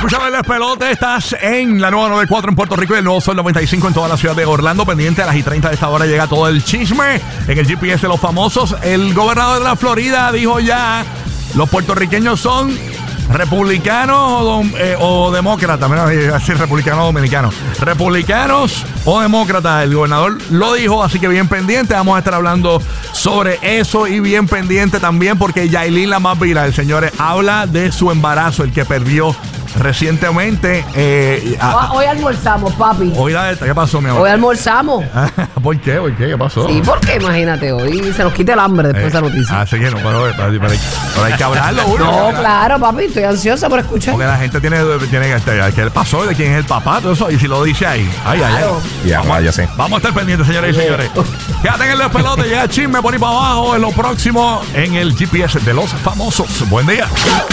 Escúchame el despelote, estás en la nueva 94 en Puerto Rico y el nuevo Sol 95 en toda la ciudad de Orlando. Pendiente a las y 30 de esta hora llega todo el chisme en el GPS de los famosos. El gobernador de la Florida dijo ya, los puertorriqueños son republicanos o demócratas. Mira, iba a decir republicano o dominicano. Republicanos o demócratas. El gobernador lo dijo, así que bien pendiente. Vamos a estar hablando sobre eso y bien pendiente también porque Yailin, la más viral, señores, habla de su embarazo, el que perdió recientemente. Hoy almorzamos, papi. ¿Qué pasó, mi amor? Hoy almorzamos. ¿Por qué? ¿Qué pasó? Sí, porque imagínate, hoy se nos quita el hambre después de esa noticia. Así que no, pero hay que hablarlo. No, claro, papi, estoy ansiosa por escuchar. Porque la gente tiene ¿qué le pasó? ¿De quién es el papá? Todo eso. Y si lo dice ahí. Ay. Ya sé. Vamos a estar pendientes, señores y señores. Quédate en el despelote. Llega chisme por ahí para abajo. En lo próximo en el GPS de los famosos. Buen día.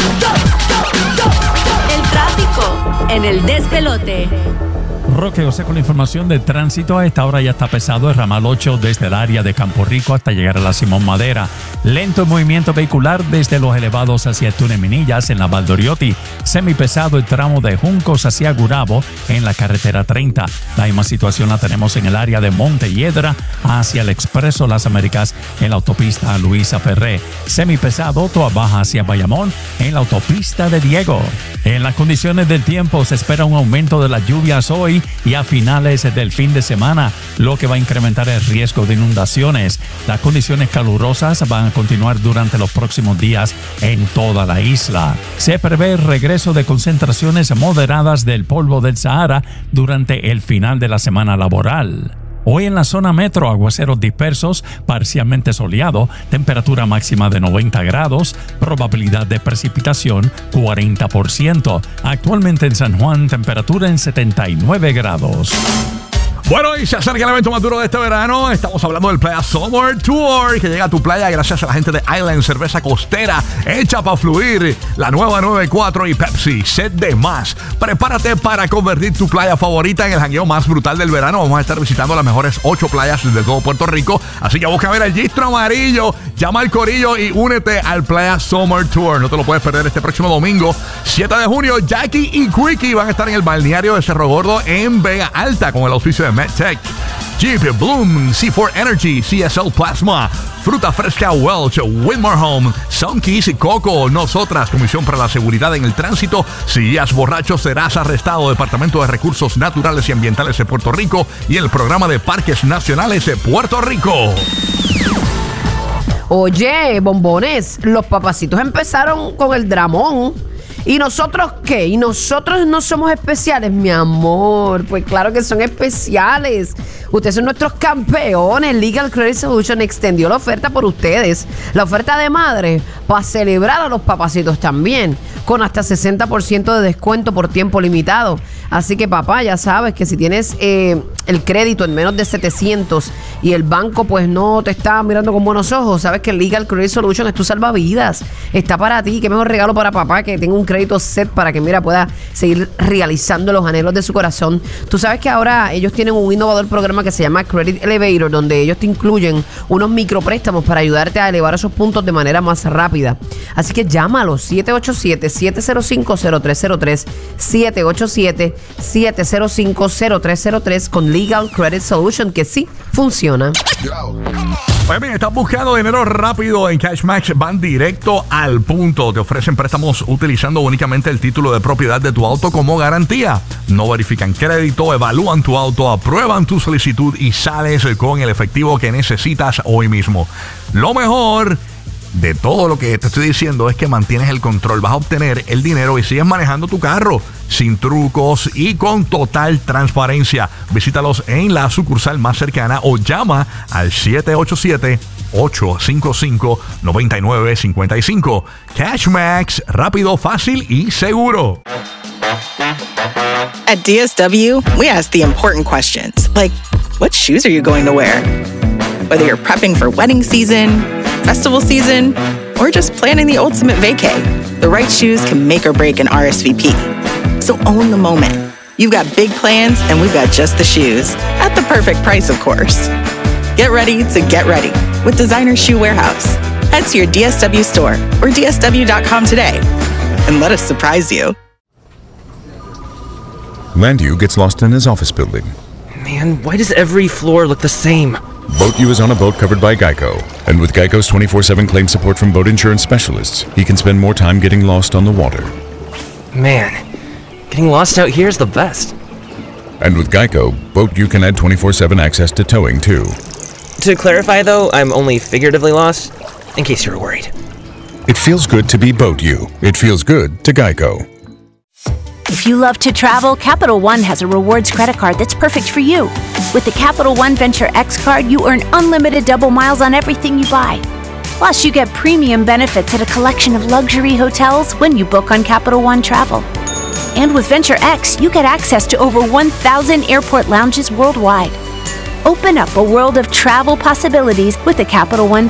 El tráfico en el despelote. Roque José con la información de tránsito. A esta hora ya está pesado el ramal 8 desde el área de Campo Rico hasta llegar a la Simón Madera. Lento el movimiento vehicular desde Los Elevados hacia Túnez Minillas en la Valdoriotti. Semipesado el tramo de Juncos hacia Gurabo en la carretera 30. La misma situación la tenemos en el área de Montelledra hacia el Expreso Las Américas en la autopista Luisa Ferré. Semipesado Toa Baja hacia Bayamón en la autopista de Diego. En las condiciones del tiempo se espera un aumento de las lluvias hoy y a finales del fin de semana, lo que va a incrementar el riesgo de inundaciones. Las condiciones calurosas van a continuar durante los próximos días en toda la isla. Se prevé el regreso de concentraciones moderadas del polvo del Sahara durante el final de la semana laboral. Hoy en la zona metro, aguaceros dispersos, parcialmente soleado, temperatura máxima de 90 grados, probabilidad de precipitación 40%. Actualmente en San Juan, temperatura en 79 grados. Bueno, y se acerca el evento más duro de este verano. Estamos hablando del Playa Summer Tour, que llega a tu playa gracias a la gente de Island, cerveza costera hecha para fluir, la nueva 94 y Pepsi, sed de más. Prepárate para convertir tu playa favorita en el jangueo más brutal del verano. Vamos a estar visitando las mejores 8 playas de todo Puerto Rico, así que busca ver el gistro amarillo, llama al corillo y únete al Playa Summer Tour. No te lo puedes perder este próximo domingo, 7 de junio. Jackie y Quickie van a estar en el balneario de Cerro Gordo en Vega Alta con el auspicio de MedTech, Jeep, Bloom, C4 Energy, CSL Plasma, Fruta Fresca Welch, Whitmore Home, Sunkeys y Coco. Nosotras, Comisión para la Seguridad en el Tránsito. Si guías borracho serás arrestado. Departamento de Recursos Naturales y Ambientales de Puerto Rico y el Programa de Parques Nacionales de Puerto Rico. Oye, bombones, los papacitos empezaron con el dramón. ¿Y nosotros qué? ¿Y nosotros no somos especiales, mi amor? Pues claro que son especiales. Ustedes son nuestros campeones. Legal Credit Solution extendió la oferta por ustedes. La oferta de madre para celebrar a los papacitos también, con hasta 60% de descuento por tiempo limitado. Así que papá, ya sabes que si tienes el crédito en menos de 700 y el banco pues no te está mirando con buenos ojos, sabes que Legal Credit Solution es tu salvavidas. Está para ti. Qué mejor regalo para papá que tenga un crédito set para que pueda seguir realizando los anhelos de su corazón. Tú sabes que ahora ellos tienen un innovador programa que se llama Credit Elevator, donde ellos te incluyen unos micropréstamos para ayudarte a elevar esos puntos de manera más rápida. Así que llámalos 787-705-0303, 787-705-0303 con Legal Credit Solution, que sí funciona. Pues bien, estás buscando dinero rápido en CashMax, van directo al punto. Te ofrecen préstamos utilizando únicamente el título de propiedad de tu auto como garantía. No verifican crédito, evalúan tu auto, aprueban tu solicitud y sales con el efectivo que necesitas hoy mismo. Lo mejor de todo lo que te estoy diciendo es que mantienes el control. Vas a obtener el dinero y sigues manejando tu carro sin trucos y con total transparencia. Visítalos en la sucursal más cercana o llama al 787-855-9955. CashMax, rápido, fácil y seguro. At DSW, we ask the important questions, like, what shoes are you going to wear? Whether you're prepping for wedding season, festival season, or just planning the ultimate vacay, the right shoes can make or break an RSVP. So own the moment. You've got big plans, and we've got just the shoes, at the perfect price, of course. Get ready to get ready with Designer Shoe Warehouse. Head to your DSW store or DSW.com today, and let us surprise you. Landu gets lost in his office building. Man, why does every floor look the same? Boat U is on a boat covered by Geico. And with Geico's 24/7 claim support from boat insurance specialists, he can spend more time getting lost on the water. Man, getting lost out here is the best. And with Geico, Boat U can add 24/7 access to towing too. To clarify though, I'm only figuratively lost, in case you were worried. It feels good to be Boat U. It feels good to Geico. If you love to travel, Capital One has a rewards credit card that's perfect for you. With the Capital One Venture X card, you earn unlimited double miles on everything you buy. Plus, you get premium benefits at a collection of luxury hotels when you book on Capital One Travel. And with Venture X, you get access to over 1,000 airport lounges worldwide. Open up a world of travel possibilities with the Capital One